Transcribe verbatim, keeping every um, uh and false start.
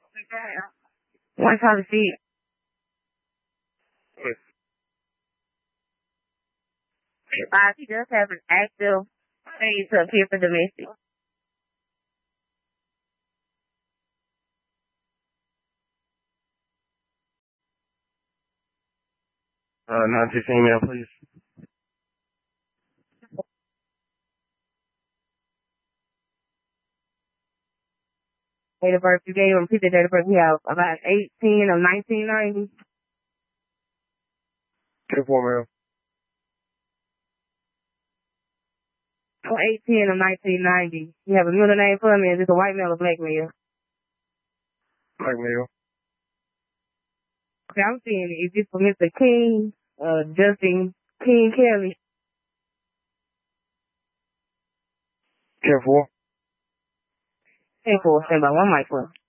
One time to see it. Five, he does have an active phase to appear for domestic. Uh, not to female, please. Date of birth, you gave him repeat the date of birth. We have about eighteen of nineteen ninety. Two four male. On eighteen of nineteen ninety. You have a middle name for me. Is it a white male or black male? Black male. Okay, I'm seeing it. Is this for Mister King, uh, Justin King Kelly? Ten four. Ten four, stand by one mic for.